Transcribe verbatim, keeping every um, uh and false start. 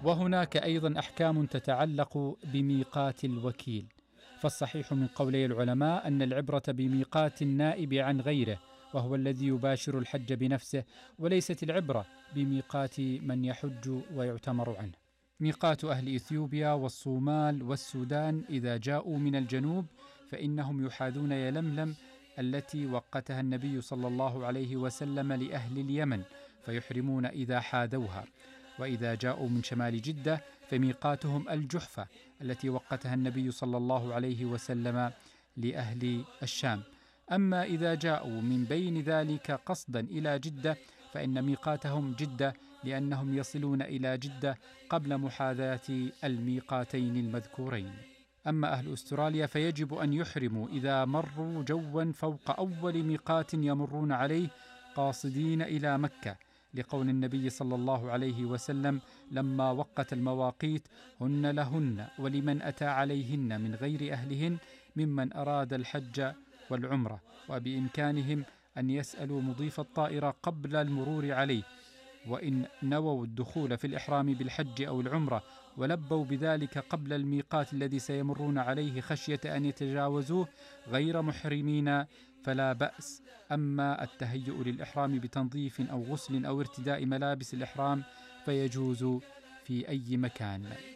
وهناك أيضا أحكام تتعلق بميقات الوكيل. فالصحيح من قولي العلماء أن العبرة بميقات النائب عن غيره، وهو الذي يباشر الحج بنفسه، وليست العبرة بميقات من يحج ويعتمر عنه. ميقات أهل إثيوبيا والصومال والسودان إذا جاءوا من الجنوب فإنهم يحاذون يلملم التي وقتها النبي صلى الله عليه وسلم لأهل اليمن، فيحرمون إذا حاذوها. وإذا جاءوا من شمال جدة فميقاتهم الجحفة التي وقتها النبي صلى الله عليه وسلم لأهل الشام. أما إذا جاءوا من بين ذلك قصدا إلى جدة فإن ميقاتهم جدة، لأنهم يصلون إلى جدة قبل محاذاة الميقاتين المذكورين. أما أهل أستراليا فيجب أن يحرموا إذا مروا جوا فوق أول ميقات يمرون عليه قاصدين إلى مكة، لقول النبي صلى الله عليه وسلم لما وقت المواقيت: هن لهن ولمن أتى عليهن من غير أهلهن ممن أراد الحج والعمرة، وبإمكانهم أن يسألوا مضيف الطائرة قبل المرور عليه، وإن نووا الدخول في الإحرام بالحج أو العمرة ولبوا بذلك قبل الميقات الذي سيمرون عليه خشية أن يتجاوزوه غير محرمين فلا بأس. أما التهيؤ للإحرام بتنظيف أو غسل أو ارتداء ملابس الإحرام فيجوز في أي مكان.